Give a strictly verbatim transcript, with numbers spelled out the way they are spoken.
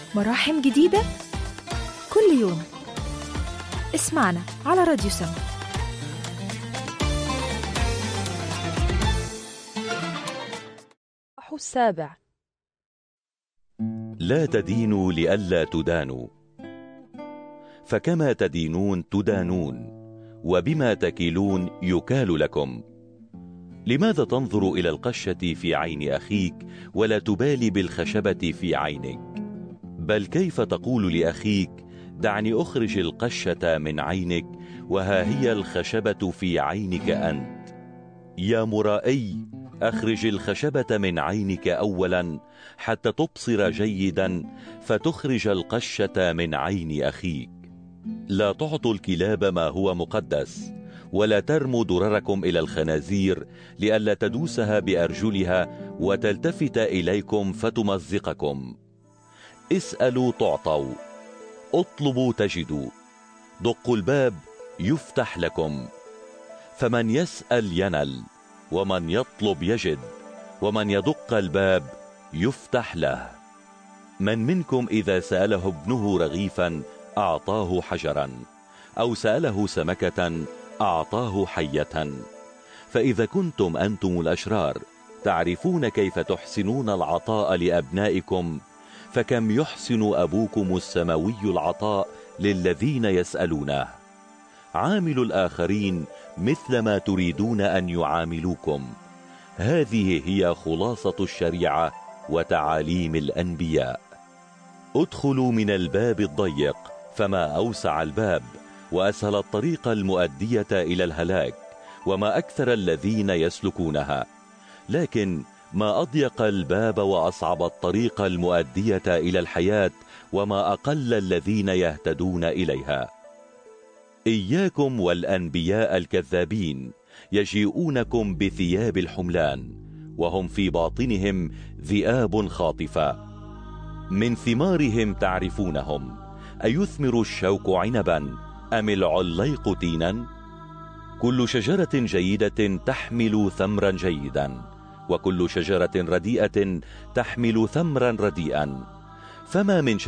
مراحم جديدة كل يوم. اسمعنا على راديو سما. السابع. لا تدينوا لئلا تدانوا، فكما تدينون تدانون، وبما تكيلون يكال لكم. لماذا تنظر إلى القشة في عين أخيك ولا تبالي بالخشبة في عينك؟ بل كيف تقول لأخيك دعني أخرج القشة من عينك وها هي الخشبة في عينك أنت؟ يا مرائي، أخرج الخشبة من عينك أولا حتى تبصر جيدا فتخرج القشة من عين أخيك. لا تعطوا الكلاب ما هو مقدس، ولا ترموا درركم إلى الخنازير لئلا تدوسها بأرجلها وتلتفت إليكم فتمزقكم. اسألوا تعطوا، اطلبوا تجدوا، دقوا الباب يفتح لكم. فمن يسأل ينل، ومن يطلب يجد، ومن يدق الباب يفتح له. من منكم إذا سأله ابنه رغيفا أعطاه حجرا، أو سأله سمكة أعطاه حية؟ فإذا كنتم أنتم الأشرار تعرفون كيف تحسنون العطاء لأبنائكم، فكم يحسن أبوكم السماوي العطاء للذين يسألونه. عاملوا الآخرين مثل ما تريدون أن يعاملوكم. هذه هي خلاصة الشريعة وتعاليم الأنبياء. ادخلوا من الباب الضيق، فما أوسع الباب وأسهل الطريق المؤدية إلى الهلاك، وما أكثر الذين يسلكونها. لكن ما أضيق الباب وأصعب الطريق المؤدية إلى الحياة، وما أقل الذين يهتدون إليها. إياكم والأنبياء الكذابين، يجيئونكم بثياب الحملان وهم في باطنهم ذئاب خاطفة. من ثمارهم تعرفونهم، أيثمر الشوك عنبا أم العليق تينا؟ كل شجرة جيدة تحمل ثمرا جيدا، وكل شجرة رديئة تحمل ثمرا رديئا. فما من